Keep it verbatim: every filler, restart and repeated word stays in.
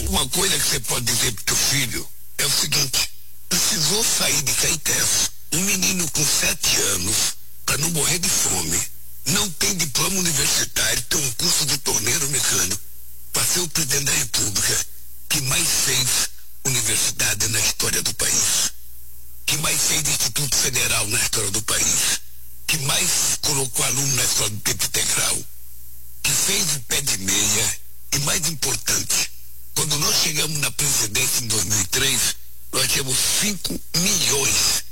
Uma coisa que você pode dizer pro teu filho é o seguinte: precisou sair de Caetés, um menino com sete anos, para não morrer de fome, não tem diploma universitário, tem um curso de torneiro mecânico, para ser o presidente da República que mais fez universidade na história do país, que mais fez Instituto Federal na história do país, que mais colocou aluno na escola do tempo integral, que fez o pé de meia e, mais importante, quando nós chegamos na presidência em dois mil e três, nós tínhamos cinco milhões